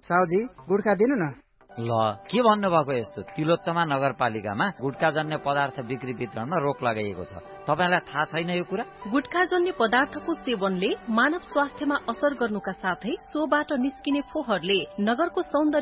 साउजी गुटखा दिनु न। ल के भन्नुभएको यस्तो? तिलोत्तमा नगरपालिकामा गुटखाजन्य पदार्थ बिक्री वितरणमा रोक लगाइएको छ। तपाईलाई थाहा छैन यो कुरा? गुटखाजन्य पदार्थको सेवनले मानव स्वास्थ्यमा असर गर्नुका साथै सोबाट निस्किने फोहोरले नगरको सौन्दर्य